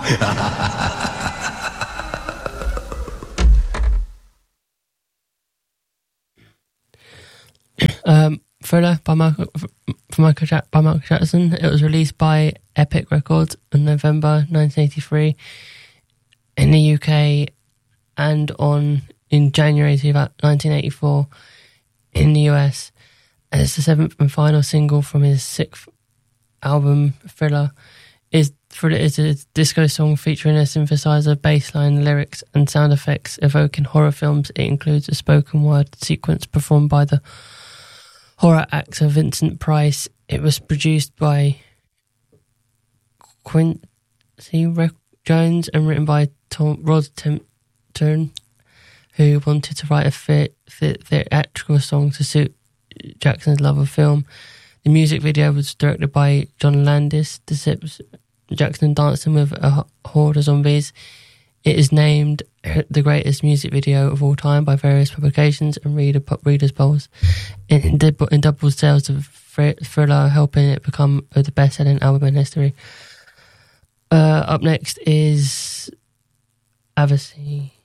Thriller by Michael Jackson. It was released by Epic Records in November 1983 in the UK, and in January 1984 in the US. And it's the seventh and final single from his sixth album, Thriller. Thriller is a disco song featuring a synthesizer, bass line, lyrics and sound effects evoking horror films. It includes a spoken word sequence performed by the horror actor Vincent Price. It was produced by Quincy Jones and written by Rod Temperton, who wanted to write a theatrical song to suit Jackson's love of film. The music video was directed by John Landis. Jackson dancing with a horde of zombies. It is named the greatest music video of all time by various publications and readers' polls. It doubled sales of Thriller, helping it become the best-selling album in history. Up next is Avicii.